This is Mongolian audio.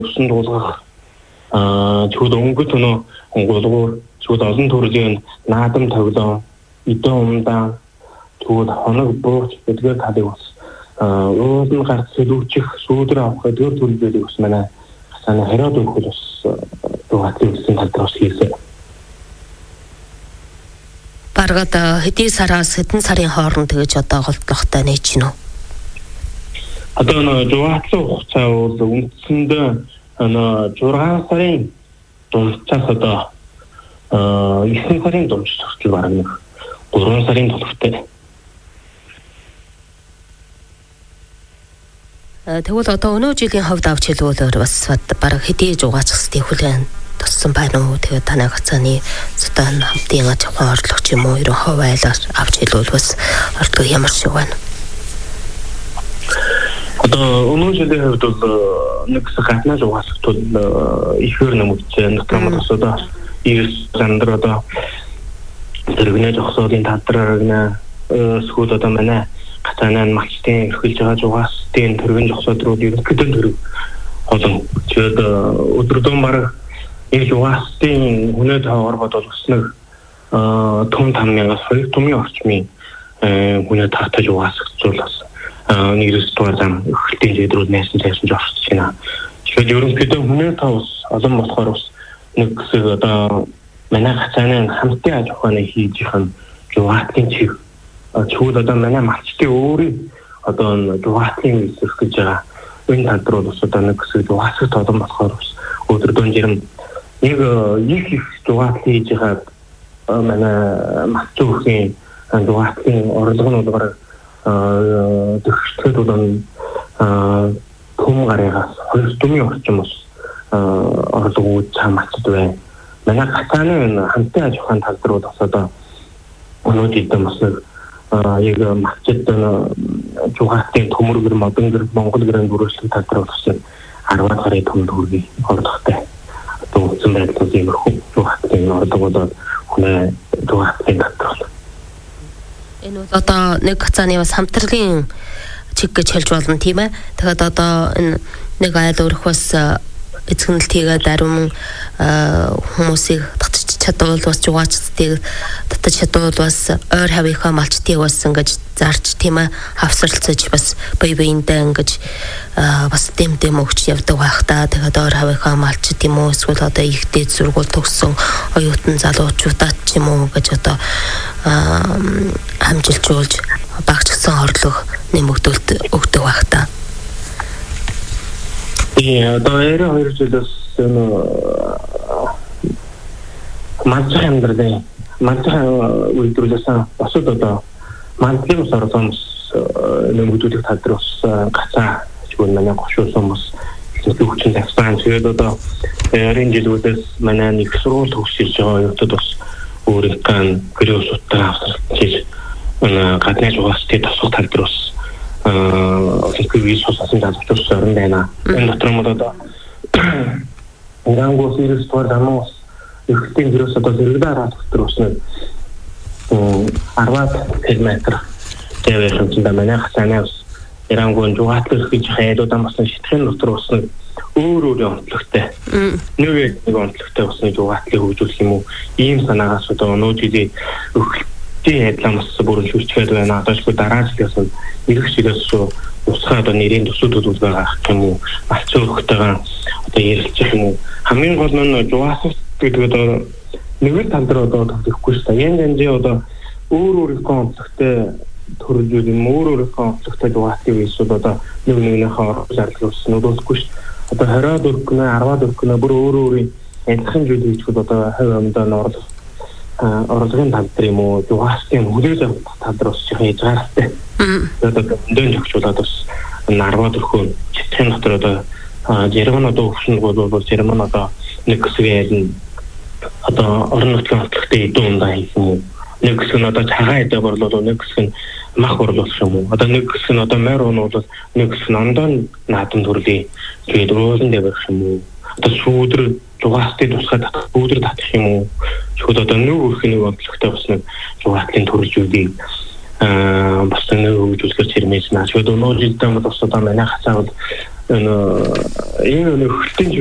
усан дуулгах чүүд өнгөт өнөө онгуулгуур чүүд олон төрлийн наадам тоглоом идэн умдаа чүүд хоног бууч гэдгээр талыг бас уулын гарт сэлүүчих сүүдэр авах гэдгээр төрөлийг бас манай хасааны хариад өгөх бас дугатлын үсэн тал дээр бас хийсэн. Баргад хэдий сараас хэдэн сарын хооронд тэгэж одоо голдлохтой нээж гинэ үү? Одоо дугатлын хугацаа бол үндсэндээ 6 сарын дундчаас одоо 9 сарын дундч хүртэл бараг нэг 3 сарын төлөвтэй. Тэгвэл одоо өнөө жилийн хувьд авч хэлбэл бас бараг хэдий жугаач хэстэй хүлээн туссан байна уу? Тэгээд танай хацааны зөтөн хамтын аж ахуйн орлого ч юм уу 90% айлаар авч хэлбэл бас орлого ямар шиг байна? Одоо өнөө жилийн хувьд бол нэг гаднаа жугаалт бол ихээр нэмэгдсэн. Дотор одоо 90 зандар одоо тэрэгнээ зогсоолын талдраа сүүл одоо манай хацааны малчтын эрхэлж байгаа жугаалтын тэрэгэн зогсоод ерөнхийдөө тэрэг олон тэгээд өдрөдөө бараг энэ жугаалтын үнэ таваар бодвол бас нэг том 5000-аас 2000 орчмын үнэ тавтай жугаалцуулаас нэгээс дугаар зам эхлэлтийн зэдрүүд найсан цайсан жорсож байна. Тэгэхээр ерөнхийдөө үнэ тав олон болохоор бас нэг хэсэг одоо манай хацааны хамтын аж ахуйн хийж байгаа жугаалтын чиг чүүд одоо манай малчтын өөрийн одоо жугаалтын эсрэг гэж байгаа энэ тал руу бас одоо нэг хэсэг жугаалцах толон болохоор бас өдрөдөө жирэм нэг их жугаалт хийж байгаа манай малчтын жугаалтын орлого нь бол төгсөлтөд бол том гарагаас 200 орчим бас орлого цаамцд байна. Манай хацааны хамтын аж ахуйн тал руу бас одоо өнөө жилдээ бас нэг яг малчид жугаалтын төмөргөр модон гэр Монгол гэрэн бүрэлдэхүүн тал руу бас 10 гаруй том төгрөгийг орлоготой одоо үсэн байдлаар иймэрхүү жугаалтын орлогод хүнээ жугаалтын тал руу энэ бол одоо нэг хацааны бас хамтрлын чиг гэж хэлж болно тийм ээ. Тэгэхээр одоо энэ нэг айл өрөх бас эзэгнэлт хийгээд ариун хүмүүсийг татчих чадвал бас жугаачдыг татчих чадвал бас ойр хавийнхаа малчтыг бас ингэж зарж тийм ээ хавсарлцаж бас бие биендээ ингэж бас дэм өгч явдаг байх та. Тэгээд ойр хавийнхаа малчд юм уу эсвэл одоо ихтэй сургууль төгссөн оюутан залуучуудаа ч юм уу гэж одоо хамжилжуулж багцсан орлого нэмэгдүүлэлт өгдөг байх та. Одоо 22 жилээс манчхан амьдралын манчхан үйлдвэрлэсэн босод одоо манчхан сорсомс нэмэгдүүлэх тал дээр бас гацаа чигээр манай гошуулсан бас хүчин тавьсан. Тэгээд одоо 20 жилүүдээс манай нэг сургууль төгсөж байгаа оюутнууд бас өөрийнхөө гэрээ усуудаа авсарч гадны жугаалтын тасах тал дээр бас олимпиад суусан залуучууд орон байна. Энэ дотор мод одоо Ирангуус ирэх тугаар замаас эхлэлтийн гэрээс одоо зэрэглээ хараад дотор бас нэг 10 км тэвэр хэмжээнд манай хасааны бас Ирангуун жугаалт хийж хайдуудаа бас шитгэн дотор бас нэг өөр онцлогтой. Нэг онцлогтой бас нэг жугаалтлыг хөгжүүлэх юм уу? Ийм санаагаас одоо нүүдийн өгөлтийн хайдлаа бас бүрэлдэхүүнчгээд байна. Одоочгүй дараа жилээс ирэх жилээс усгаа одоо нэрийн төсөв төлөв байгаа гэх юм уу? Малчин өрхтэйгээ одоо ярилцах юм уу? Хамгийн гол нь жугаалт гэдэг одоо нэг тал дээр одоо тоглохгүй шүү дээ. Янз одоо өөрийнхөө онцлогтой төрөлжүүл юм өөрийнхөө онцлогтой жугаалтыг эсвэл одоо нэгнийхээ орлого зарлуулсан нөлөөлөхгүй шүү. Одоо 20-аад өргөнө 10-аад өргөнө бүр өөрийн адилхан зүйл хийчихвэл одоо хувь амьдаа орлогын тал дээр юм уу жугаалтын хүлээж авах тал дээр бас хийж байгаатай. Одоо дөнд өгчүүлээд бас 10-аад өргөн читхэн дотор одоо Жерман одоо өгсөн бол Жерман одоо нэг хэсэг одоо орон нутгийн онцлогтой эдэн ундаа хийх юм уу? Нэг хэсэг нь одоо цагаан эдэг борлуулах, нэг хэсэг нь мах борлуулах юм уу? Одоо нэг хэсэг нь одоо морь уунуулах, нэг хэсэг нь ондон наадам төрлийн тэгээд уулан дэврэх юм уу? Одоо сүүдэр жугаалтын тусгай татах, сүүдэр татах юм уу? Шүүд одоо нэг өрхний онцлогтой бас нэг жугаалтын төрөлжүүдийг бас нэг хөгжүүлэх хэрмээс наа. Шүүд өнөө жилдээ бас одоо манай хацаа бол энэ хөлтөнд